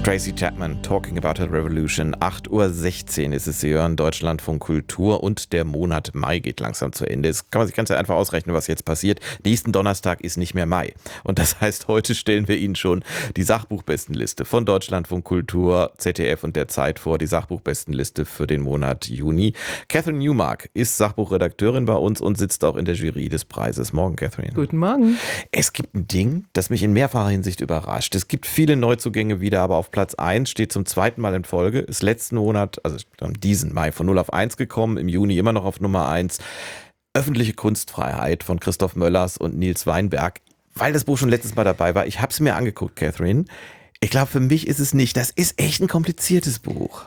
Tracy Chapman, Talking About a Revolution. 8:16 Uhr ist es. Sie hören Deutschlandfunk Kultur und der Monat Mai geht langsam zu Ende. Es kann man sich ganz einfach ausrechnen, was jetzt passiert. Nächsten Donnerstag ist nicht mehr Mai. Und das heißt, heute stellen wir Ihnen schon die Sachbuchbestenliste von Deutschlandfunk Kultur, ZDF und der Zeit vor. Die Sachbuchbestenliste für den Monat Juni. Catherine Newmark ist Sachbuchredakteurin bei uns und sitzt auch in der Jury des Preises. Morgen, Catherine. Guten Morgen. Es gibt ein Ding, das mich in mehrfacher Hinsicht überrascht. Es gibt viele Neuzugänge wieder, aber auf Platz 1 steht zum zweiten Mal in Folge, ist letzten Monat, also diesen Mai, von 0 auf 1 gekommen, im Juni immer noch auf Nummer 1. Öffentliche Kunstfreiheit von Christoph Möllers und Nils Weinberg. Weil das Buch schon letztes Mal dabei war, ich habe es mir angeguckt, Catherine. Ich glaube, für mich ist es nicht. Das ist echt ein kompliziertes Buch.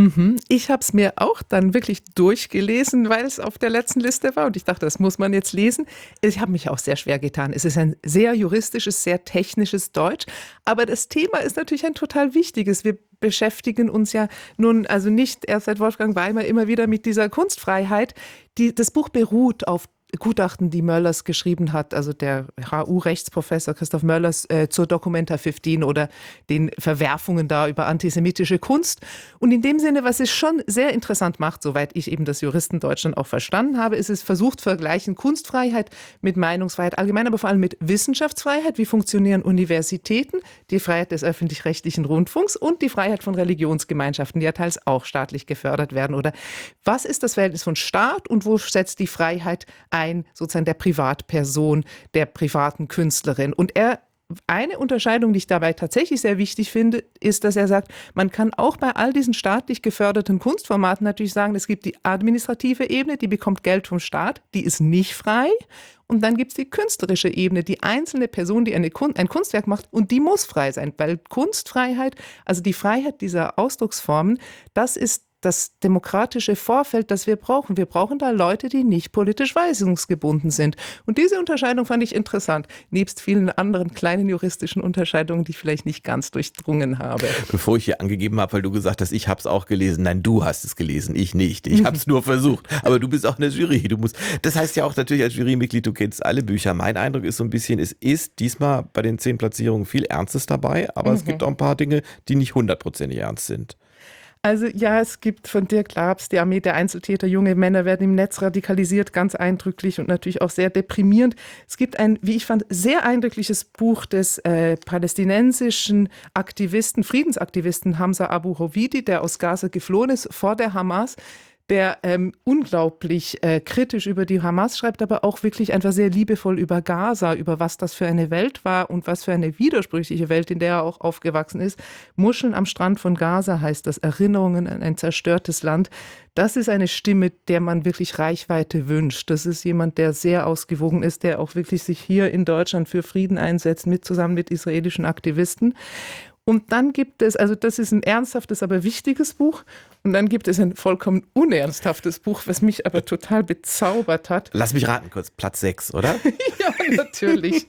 Ich habe es mir auch dann wirklich durchgelesen, weil es auf der letzten Liste war und ich dachte, das muss man jetzt lesen. Ich habe mich auch sehr schwer getan. Es ist ein sehr juristisches, sehr technisches Deutsch, aber das Thema ist natürlich ein total wichtiges. Wir beschäftigen uns ja nun also nicht erst seit Wolfgang Weimar immer wieder mit dieser Kunstfreiheit. Das Buch beruht auf Gutachten, die Möllers geschrieben hat, also der HU-Rechtsprofessor Christoph Möllers zur Documenta 15 oder den Verwerfungen da über antisemitische Kunst. Und in dem Sinne, was es schon sehr interessant macht, soweit ich eben das Juristendeutsch dann auch verstanden habe, ist es versucht vergleichen Kunstfreiheit mit Meinungsfreiheit allgemein, aber vor allem mit Wissenschaftsfreiheit. Wie funktionieren Universitäten, die Freiheit des öffentlich-rechtlichen Rundfunks und die Freiheit von Religionsgemeinschaften, die ja teils auch staatlich gefördert werden. Oder was ist das Verhältnis von Staat und wo setzt die Freiheit sozusagen der Privatperson, der privaten Künstlerin. Und eine Unterscheidung, die ich dabei tatsächlich sehr wichtig finde, ist, dass er sagt, man kann auch bei all diesen staatlich geförderten Kunstformaten natürlich sagen, es gibt die administrative Ebene, die bekommt Geld vom Staat, die ist nicht frei. Und dann gibt es die künstlerische Ebene, die einzelne Person, die ein Kunstwerk macht und die muss frei sein, weil Kunstfreiheit, also die Freiheit dieser Ausdrucksformen, das ist das demokratische Vorfeld, das wir brauchen. Wir brauchen da Leute, die nicht politisch weisungsgebunden sind. Und diese Unterscheidung fand ich interessant, nebst vielen anderen kleinen juristischen Unterscheidungen, die ich vielleicht nicht ganz durchdrungen habe. Bevor ich hier angegeben habe, weil du gesagt hast, ich habe es auch gelesen. Nein, du hast es gelesen, ich nicht. Ich habe es nur versucht. Aber du bist auch in der Jury. Das heißt ja auch natürlich als Jurymitglied, du kennst alle Bücher. Mein Eindruck ist so ein bisschen, es ist diesmal bei den 10 Platzierungen viel Ernstes dabei, aber es gibt auch ein paar Dinge, die nicht 100% ernst sind. Also ja, es gibt von Dirk Labs Die Armee der Einzeltäter, junge Männer werden im Netz radikalisiert, ganz eindrücklich und natürlich auch sehr deprimierend. Es gibt ein, wie ich fand, sehr eindrückliches Buch des palästinensischen Aktivisten, Friedensaktivisten Hamza Abu Hovidi, der aus Gaza geflohen ist vor der Hamas, der unglaublich kritisch über die Hamas schreibt, aber auch wirklich einfach sehr liebevoll über Gaza, über was das für eine Welt war und was für eine widersprüchliche Welt, in der er auch aufgewachsen ist. Muscheln am Strand von Gaza heißt das, Erinnerungen an ein zerstörtes Land. Das ist eine Stimme, der man wirklich Reichweite wünscht. Das ist jemand, der sehr ausgewogen ist, der auch wirklich sich hier in Deutschland für Frieden einsetzt, zusammen mit israelischen Aktivisten. Und dann gibt es, also das ist ein ernsthaftes, aber wichtiges Buch. Und dann gibt es ein vollkommen unernsthaftes Buch, was mich aber total bezaubert hat. Lass mich raten kurz, Platz 6, oder? Ja, natürlich.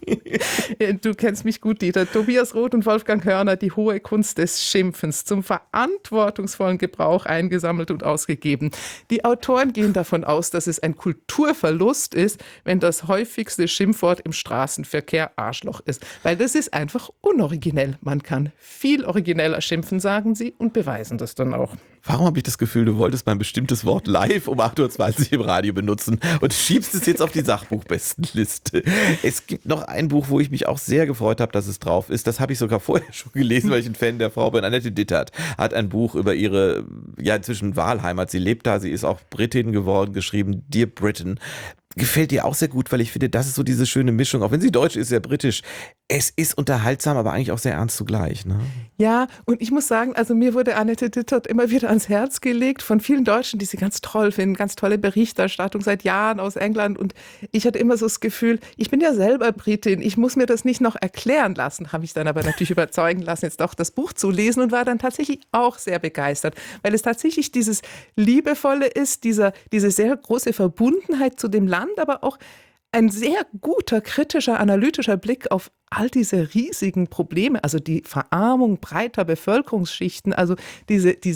Du kennst mich gut, Dieter. Tobias Roth und Wolfgang Hörner, Die hohe Kunst des Schimpfens, zum verantwortungsvollen Gebrauch eingesammelt und ausgegeben. Die Autoren gehen davon aus, dass es ein Kulturverlust ist, wenn das häufigste Schimpfwort im Straßenverkehr Arschloch ist. Weil das ist einfach unoriginell. Man kann viel origineller schimpfen, sagen sie, und beweisen das dann auch. Warum habe ich das Gefühl, du wolltest mein bestimmtes Wort live um 8:20 Uhr im Radio benutzen und schiebst es jetzt auf die Sachbuchbestenliste? Es gibt noch ein Buch, wo ich mich auch sehr gefreut habe, dass es drauf ist. Das habe ich sogar vorher schon gelesen, weil ich ein Fan der Frau bin. Annette Dittert hat ein Buch über ihre, ja inzwischen Wahlheimat. Sie lebt da, sie ist auch Britin geworden, geschrieben Dear Britain. Gefällt dir auch sehr gut, weil ich finde, das ist so diese schöne Mischung. Auch wenn sie deutsch ist, sehr britisch. Es ist unterhaltsam, aber eigentlich auch sehr ernst zugleich. Ne? Ja, und ich muss sagen, also mir wurde Annette Dittert immer wieder ans Herz gelegt von vielen Deutschen, die sie ganz toll finden, ganz tolle Berichterstattung seit Jahren aus England. Und ich hatte immer so das Gefühl, ich bin ja selber Britin, ich muss mir das nicht noch erklären lassen, habe ich dann aber natürlich überzeugen lassen, jetzt doch das Buch zu lesen und war dann tatsächlich auch sehr begeistert, weil es tatsächlich dieses Liebevolle ist, diese sehr große Verbundenheit zu dem Land, aber auch ein sehr guter, kritischer, analytischer Blick auf all diese riesigen Probleme, also die Verarmung breiter Bevölkerungsschichten, also diese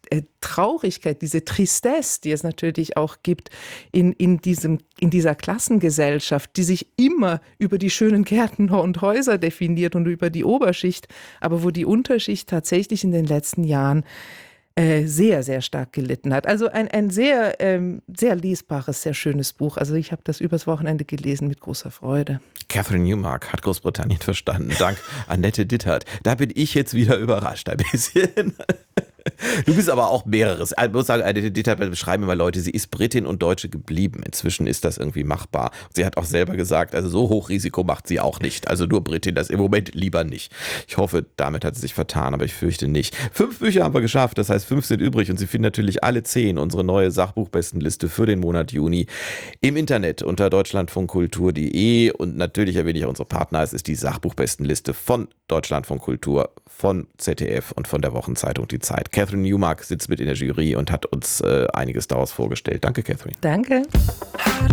Traurigkeit, diese Tristesse, die es natürlich auch gibt in dieser Klassengesellschaft, die sich immer über die schönen Gärten und Häuser definiert und über die Oberschicht, aber wo die Unterschicht tatsächlich in den letzten Jahren sehr, sehr stark gelitten hat. Also ein sehr, sehr lesbares, sehr schönes Buch. Also ich habe das übers Wochenende gelesen mit großer Freude. Catherine Newmark hat Großbritannien verstanden. Dank Annette Dittert. Da bin ich jetzt wieder überrascht ein bisschen. Du bist aber auch mehreres. Ich muss sagen, Annette Dittert beschreiben immer Leute, sie ist Britin und Deutsche geblieben. Inzwischen ist das irgendwie machbar. Sie hat auch selber gesagt, also so Hochrisiko macht sie auch nicht. Also nur Britin, das im Moment lieber nicht. Ich hoffe, damit hat sie sich vertan, aber ich fürchte nicht. 5 Bücher haben wir geschafft, das heißt 5 sind übrig und Sie finden natürlich alle 10, unsere neue Sachbuchbestenliste für den Monat Juni im Internet unter deutschlandfunkkultur.de und natürlich erwähne ich auch unsere Partner. Es ist die Sachbuchbestenliste von Deutschlandfunk Kultur, von ZDF und von der Wochenzeitung Die Zeit. Catherine Newmark sitzt mit in der Jury und hat uns einiges daraus vorgestellt. Danke, Catherine. Danke.